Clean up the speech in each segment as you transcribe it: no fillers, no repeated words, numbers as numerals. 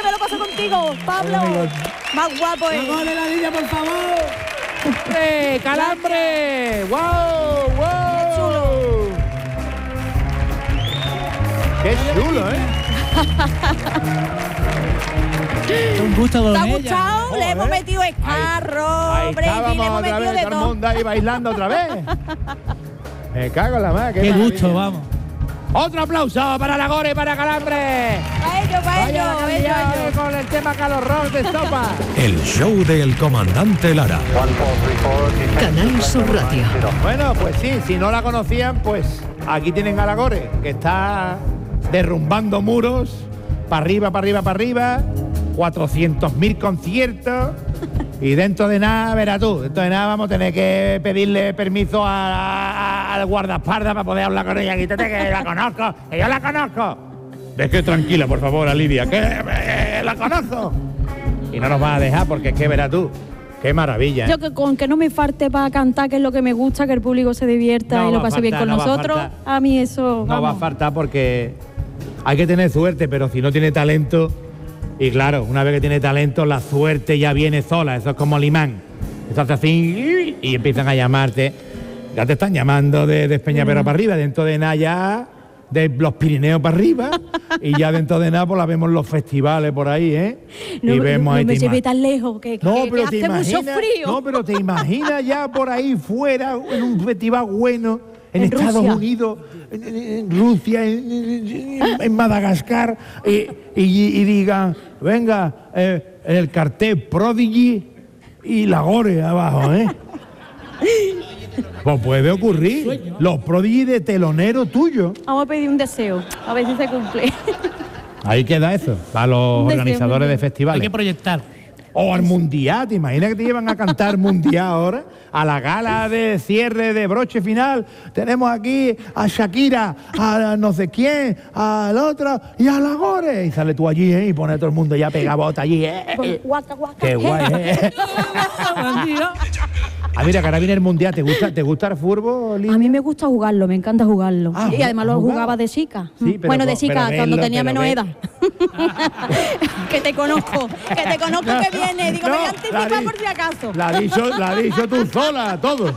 me lo paso contigo, Pablo. Más guapo, ¡Gol de la niña, por favor! ¡Calambre! ¡Wow! ¡Wow! ¡Qué chulo, Un gusto con ¿Te ha ella. gustado? Le hemos metido escarro, breaking, le hemos metido de todo el todo. mundo ahí bailando otra vez. Me cago en la madre. Qué gusto, vamos. Otro aplauso para la Gore y para Calambre. Para ello, Con el tema Carlos Rock de Estopa. El show del comandante Lara. Canal Sur Radio. Bueno, pues sí, si no la conocían, pues aquí tienen a la Gore, que está derrumbando muros, para arriba, para arriba, para arriba, 400.000 conciertos. Y dentro de nada, verás tú, dentro de nada vamos a tener que pedirle permiso al guardaespaldas para poder hablar con ella. Quítate que la conozco, que yo la conozco. Deje tranquila, por favor, a Lidia, que la conozco. Y no nos va a dejar porque es que verás tú, qué maravilla. Yo que con que no me falte para cantar, que es lo que me gusta, que el público se divierta No y lo va a pase bien faltar, con no va a nosotros, faltar. a mí eso, No va a faltar porque hay que tener suerte, pero si no tiene talento, y claro, una vez que tiene talento, la suerte ya viene sola, eso es como el imán. Estás así y empiezan a llamarte. Ya te están llamando de Peñaperro para arriba, dentro de nada ya de los Pirineos para arriba, y ya dentro de nada pues la vemos en los festivales por ahí, ¿eh? No, y vemos no ahí me lleve tan lejos, que hace mucho frío. No, pero te imaginas ya por ahí fuera, en un festival bueno, en Estados Rusia. Unidos, en Rusia, en Madagascar, y digan, venga, en el cartel Prodigy y la Gore abajo, ¿eh? Pues puede ocurrir. Los Prodigy de telonero tuyo. Vamos a pedir un deseo, a ver si se cumple. Ahí queda eso, para los Un deseo, organizadores muy de bien. Hay festivales. que proyectar. O al Mundial, ¿te imaginas que te llevan a cantar Mundial ahora? A la gala de cierre de broche final. Tenemos aquí a Shakira, a no sé quién, al otro y a la Gore. Y sale tú allí, ¿eh? Y pone a todo el mundo ya pegabota allí, ¿eh? Guaca, guaca. Qué guay, ¿eh? Ah, mira, que ahora viene el Mundial. ¿Te gusta el fútbol, Lidia? A mí me gusta jugarlo, me encanta jugarlo. Ah, Y además lo ¿jugaba? jugaba de chica. Sí, pero bueno, de pero chica, cuando verlo, tenía pero menos ve- edad. que te conozco que viene. Digo, No, me voy a la anticipar di- por si acaso. La has dicho tú sola, todo.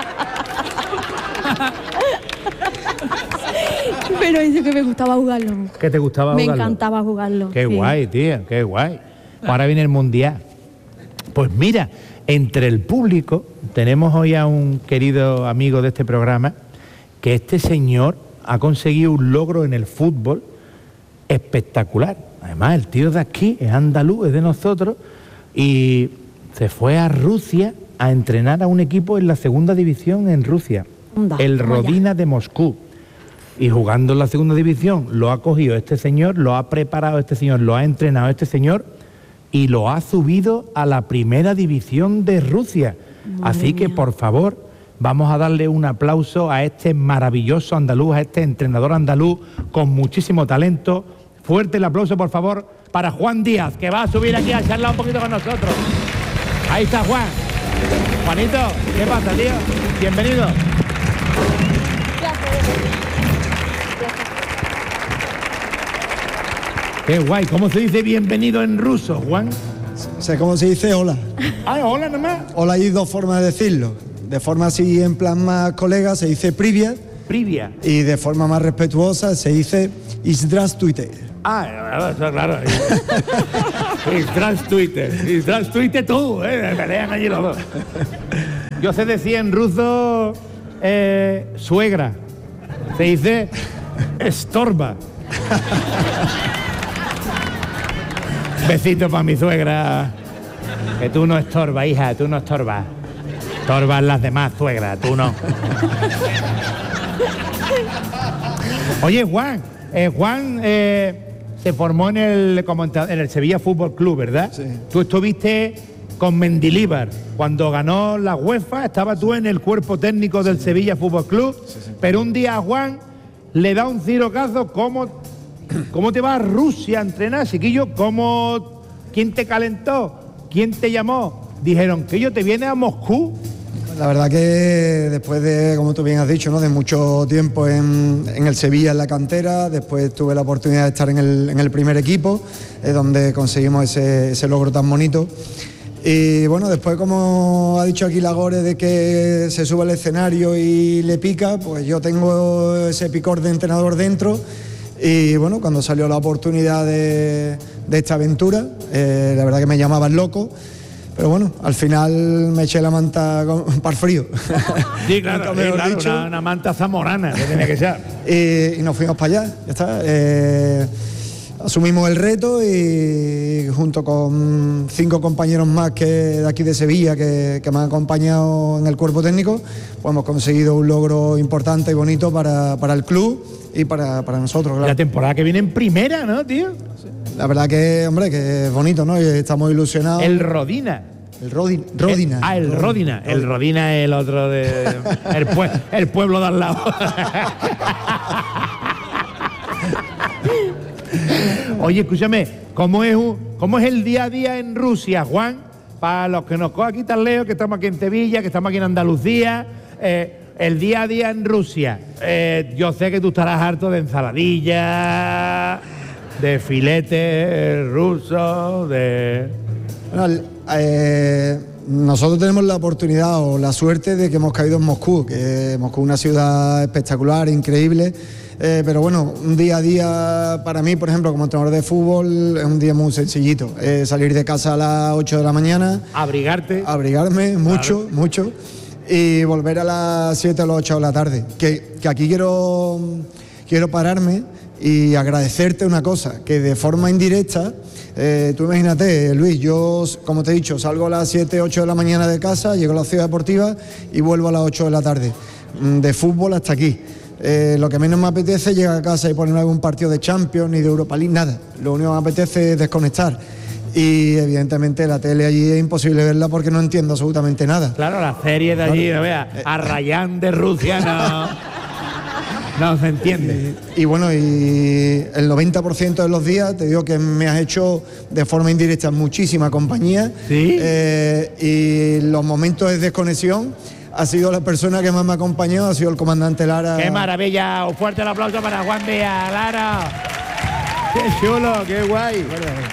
Pero dice que me gustaba jugarlo. ¿Qué te gustaba Me jugarlo? encantaba jugarlo. Qué sí. guay, tía, qué guay. Ahora viene el Mundial. Pues mira, entre el público tenemos hoy a un querido amigo de este programa, que este señor ha conseguido un logro en el fútbol espectacular. Además, el tío de aquí es andaluz, es de nosotros, y se fue a Rusia a entrenar a un equipo en la segunda división en Rusia, Anda, el toma ya. Rodina de Moscú. Y jugando en la segunda división lo ha cogido este señor, lo ha preparado este señor, lo ha entrenado este señor y lo ha subido a la primera división de Rusia. Así que, por favor, vamos a darle un aplauso a este maravilloso andaluz, a este entrenador andaluz con muchísimo talento. Fuerte el aplauso, por favor, para Juan Díaz, que va a subir aquí a charlar un poquito con nosotros. Ahí está Juan. Juanito, ¿qué pasa, tío? Bienvenido. Qué guay. ¿Cómo se dice bienvenido en ruso, Juan? O sea, ¿cómo se dice hola? Ah, hola nomás. Hola, hay dos formas de decirlo. De forma así, en plan más colega, se dice privyet, Privia. y de forma más respetuosa se dice Zdravstvuyte. Ah, claro. Tras Twitter tú, me pelean allí los dos. Yo sé decir en ruso suegra. Se dice estorba. Besito para mi suegra. Que tú no estorbas, hija, tú no estorbas. Estorbas las demás suegras, tú no. Oye, Juan, se formó en el Sevilla Fútbol Club, ¿verdad? Sí. Tú estuviste con Mendilibar. Cuando ganó la UEFA, estabas tú en el cuerpo técnico del Sevilla Fútbol Club, pero un día a Juan le da un cirocazo. ¿Cómo te vas a Rusia a entrenar, chiquillo? ¿Quién te calentó? ¿Quién te llamó? Dijeron que yo te viene a Moscú. La verdad que después de, como tú bien has dicho, ¿no?, de mucho tiempo en el Sevilla, en la cantera, después tuve la oportunidad de estar en el primer equipo, donde conseguimos ese logro tan bonito. Y bueno, después, como ha dicho aquí Lagore, de que se sube al escenario y le pica, pues yo tengo ese picor de entrenador dentro. Y bueno, cuando salió la oportunidad de esta aventura, la verdad que me llamaban loco. Pero bueno, al final me eché la manta para el frío. Sí, claro, una manta zamorana que tiene que ser. Y nos fuimos para allá, ya está. Asumimos el reto y junto con 5 compañeros más que de aquí de Sevilla que me han acompañado en el cuerpo técnico, pues hemos conseguido un logro importante y bonito para el club y para nosotros. Claro. La temporada que viene en primera, ¿no, tío? La verdad que, hombre, que es bonito, ¿no? Y estamos ilusionados. El Rodina. El Rodina. El Rodina. El Rodina es el otro de... el pueblo de al lado. Oye, escúchame, ¿cómo es el día a día en Rusia, Juan? Para los que nos cojan aquí tan lejos, que estamos aquí en Sevilla, que estamos aquí en Andalucía, el día a día en Rusia. Yo sé que tú estarás harto de ensaladilla, de filetes rusos, de... Bueno, nosotros tenemos la oportunidad o la suerte de que hemos caído en Moscú, que Moscú es una ciudad espectacular, increíble. Pero bueno, un día a día para mí, por ejemplo, como entrenador de fútbol, es un día muy sencillito. Salir de casa a las 8 de la mañana. Abrigarme mucho, claro. Mucho. Y volver a las 7 o las 8 de la tarde. Que aquí quiero pararme y agradecerte una cosa, que de forma indirecta, tú imagínate, Luis, yo, como te he dicho, salgo a las 7, 8 de la mañana de casa, llego a la ciudad deportiva y vuelvo a las 8 de la tarde. De fútbol hasta aquí. Lo que menos me apetece es llegar a casa y ponerme algún partido de Champions ni de Europa League, nada. Lo único que me apetece es desconectar. Y evidentemente la tele allí es imposible verla porque no entiendo absolutamente nada. Claro, la serie de allí, no veas, Arrayán de Rusia no se entiende. Y bueno, y el 90% de los días te digo que me has hecho de forma indirecta muchísima compañía. ¿Sí? Y los momentos de desconexión ha sido la persona que más me ha acompañado, ha sido el comandante Lara. ¡Qué maravilla! Un fuerte aplauso para Juan Díaz, Lara. ¡Qué chulo! ¡Qué guay!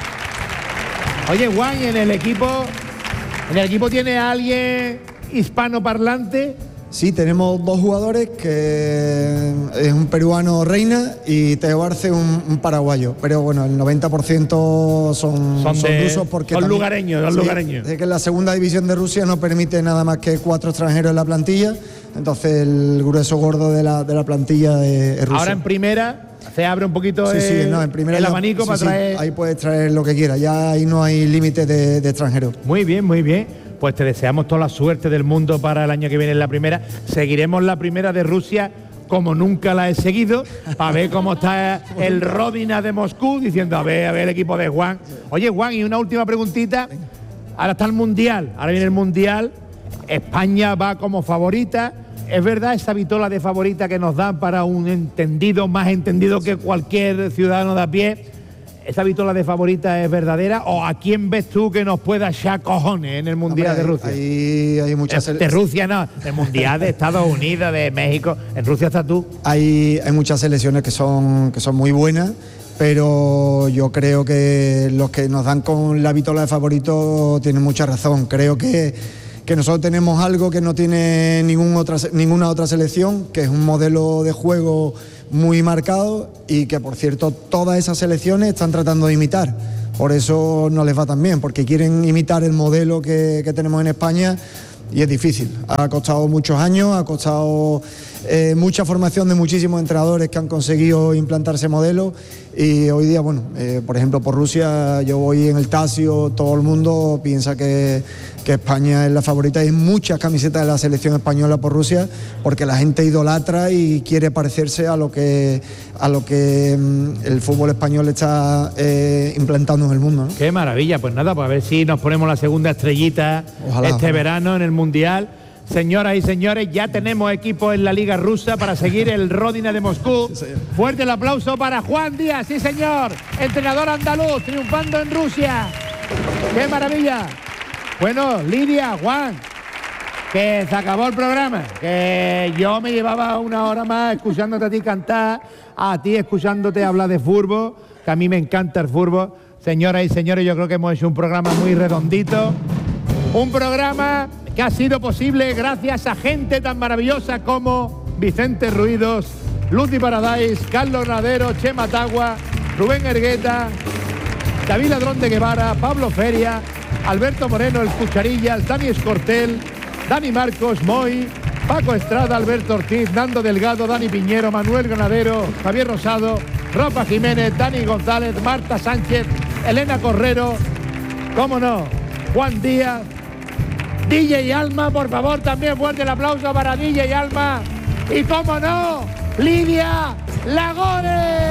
Oye, Juan, ¿y en el equipo tiene a alguien hispanoparlante? Sí, tenemos 2 jugadores, que es un peruano, Reina, y Teo Arce, un paraguayo. Pero bueno, el 90% son rusos porque son lugareños. Es que la segunda división de Rusia no permite nada más que 4 extranjeros en la plantilla, entonces el grueso gordo de la plantilla es ruso. Ahora en primera se abre un poquito en primera el abanico para traer... Ahí puedes traer lo que quieras, ya ahí no hay límite de extranjeros. Muy bien, muy bien. Pues te deseamos toda la suerte del mundo para el año que viene en la primera. Seguiremos la primera de Rusia como nunca la he seguido, para ver cómo está el Rodina de Moscú, diciendo a ver el equipo de Juan. Oye, Juan, y una última preguntita. Ahora está el Mundial, ahora viene el Mundial. España va como favorita. ¿Es verdad esa vitola de favorita que nos dan para un entendido, más entendido que cualquier ciudadano de a pie? ¿Esa vitola de favorita es verdadera? ¿O a quién ves tú que nos pueda echar cojones en el Mundial de Rusia? Hay muchas de Rusia no, el Mundial de Estados Unidos, de México. En Rusia estás tú. Hay muchas selecciones que son muy buenas, pero yo creo que los que nos dan con la vitola de favorito tienen mucha razón. Creo que nosotros tenemos algo que no tiene ninguna otra selección, que es un modelo de juego muy marcado y que, por cierto, todas esas selecciones están tratando de imitar. Por eso no les va tan bien, porque quieren imitar el modelo que tenemos en España y es difícil. Ha costado muchos años, ha costado mucha formación de muchísimos entrenadores que han conseguido implantar ese modelo y hoy día, bueno, por ejemplo, por Rusia, yo voy en el Tasio, todo el mundo piensa que España es la favorita. Hay muchas camisetas de la selección española por Rusia porque la gente idolatra y quiere parecerse a lo que el fútbol español está implantando en el mundo, ¿no? Qué maravilla, pues nada, pues a ver si nos ponemos la segunda estrellita. Ojalá. Verano en el Mundial. Señoras y señores, ya tenemos equipo en la Liga Rusa para seguir el Rodina de Moscú. Sí, fuerte el aplauso para Juan Díaz, sí señor, entrenador andaluz, triunfando en Rusia. ¡Qué maravilla! Bueno, Lidia, Juan, Que se acabó el programa, que yo me llevaba una hora más escuchándote a ti cantar, a ti escuchándote hablar de fútbol, que a mí me encanta el fútbol. Señoras y señores, yo creo que hemos hecho un programa muy redondito, un programa que ha sido posible gracias a gente tan maravillosa como Vicente Ruidos, Lucy Paradise, Carlos Nadero, Chema Tagua, Rubén Ergueta, David Ladrón de Guevara, Pablo Feria, Alberto Moreno, el Cucharillas, Dani Escortel, Dani Marcos, Moy, Paco Estrada, Alberto Ortiz, Nando Delgado, Dani Piñero, Manuel Ganadero, Javier Rosado, Rafa Jiménez, Dani González, Marta Sánchez, Elena Correro, cómo no, Juan Díaz, DJ Alma, por favor, también fuerte el aplauso para DJ Alma, y cómo no, Lidia Lagore.